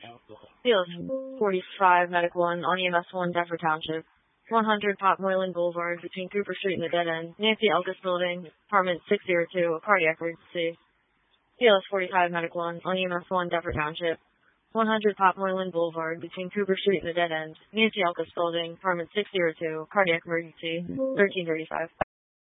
Field 45 Medical 1 on EMS 1 Deptford Township. 100 Pop Moylan Boulevard between Cooper Street and the Dead End. Nancy Elkis Building, apartment 602, a cardiac emergency. PLS 45 Medical 1 on EMS 1 Deptford Township. 100 Pop Moylan Boulevard between Cooper Street and the Dead End. Nancy Elkis Building, apartment 602, cardiac emergency, 1335.